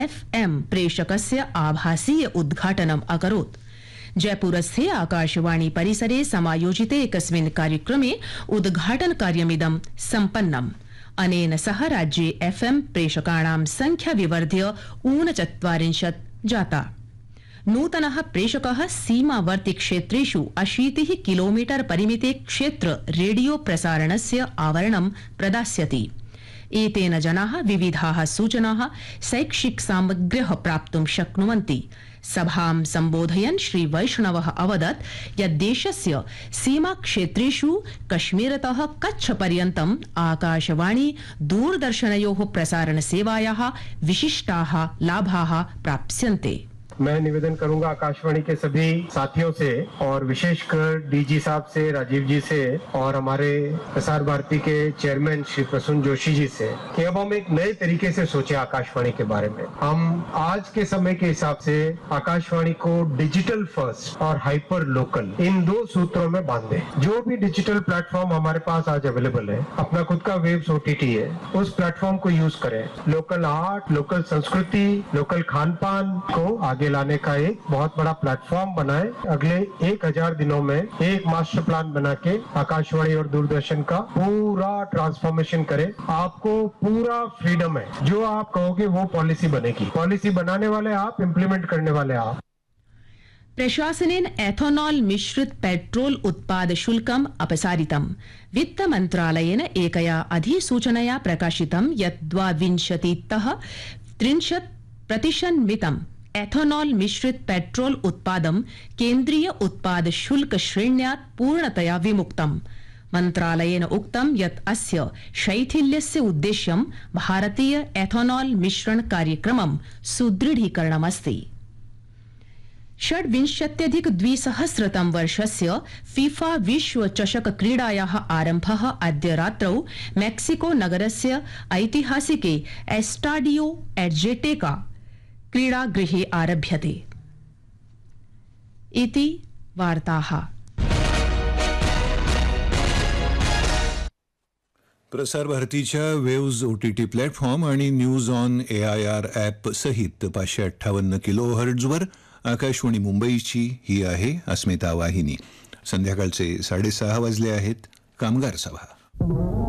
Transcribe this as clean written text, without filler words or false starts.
FM प्रेषकस्य आभासीय उद्घाटनम् अकरोत्। जयपुरस्थे आकाशवाणी परिसरे समायोजिते एकस्मिन् कार्यक्रमे उद्घाटन कार्यमिदं सम्पन्नम्। अनेन सह राज्ये FM प्रेषकाणां संख्या विवर्ध्य 39 जाता। नूतनः प्रेषकः सीमावर्ति क्षेत्रेषु 80 किलोमीटर परिमिते क्षेत्र रेडियो प्रसारणस्य आवरणं प्रदास्यति। एतेन जनाः विविधाः सूचनाः शैक्षिक सामग्र्यः प्राप्तुं शक्नुवन्ति। सभां संबोधयन् श्री वैष्णवः अवदत् यत् देशस्य सीमा क्षेत्रेषु कश्मीरतः कच्छ पर्यन्तम् आकाशवाणी दूरदर्शनयोः प्रसारण सेवायाः विशिष्टाः लाभाः प्राप्स्यन्ते। मैं निवेदन करूंगा आकाशवाणी के सभी साथियों से और विशेषकर डीजी साहब से, राजीव जी से और हमारे प्रसार भारती के चेयरमैन श्री प्रसून जोशी जी से कि अब हम एक नए तरीके से सोचे आकाशवाणी के बारे में। हम आज के समय के हिसाब से आकाशवाणी को डिजिटल फर्स्ट और हाइपर लोकल इन दो सूत्रों में बांधे। जो भी डिजिटल प्लेटफॉर्म हमारे पास आज अवेलेबल है, अपना खुद का वेब्स OTT है, उस प्लेटफॉर्म को यूज करें। लोकल आर्ट, लोकल संस्कृति, लोकल खान पान को आगे लाने का एक बहुत बड़ा प्लेटफॉर्म बनाए। अगले 1000 दिनों में एक मास्टर प्लान बना के आकाशवाणी और दूरदर्शन का पूरा ट्रांसफॉर्मेशन करे। आपको पूरा फ्रीडम है, जो आप कहोगे वो पॉलिसी बनेगी। पॉलिसी बनाने वाले आप, इम्प्लीमेंट करने वाले आप। प्रशासनेन एथोनॉल मिश्रित पेट्रोल उत्पाद शुल्कम् अपसारितम्। वित्त मन्त्रालयेन एकया अधिसूचनया प्रकाशितं यत् 22तः 30% मितम् एथोनॉल मिश्रित पेट्रोल उत्पादं केन्द्रीय उत्पाद शुल्क श्रेण्यात् पूर्णतया विमुक्तम्। मन्त्रालयेन उक्तं यत् अस्य शैथिल्यस्य उद्देश्यं भारतीय एथोनॉल मिश्रण कार्यक्रमं सुदृढीकरणमस्ति। 26,200 वर्षस्य फीफा विश्व चषक क्रीडायाः आरम्भः अद्य रात्रौ मेक्सिको नगरस्य ऐतिहासिके एस्टाडियो एड्जेटेका क्रीडागृहे आरभ्यते। इति वार्ताः। प्रसार भारतीच्या वेव्ज OTT प्लॅटफॉर्म आणि न्यूज ऑन AIR ॲप सहित 558 किलोहर्ट्झवर आकाशवाणी मुंबईची ही आहे अस्मिता वाहिनी। संध्याकाळचे 6:30 वाजले आहेत। कामगार सभा।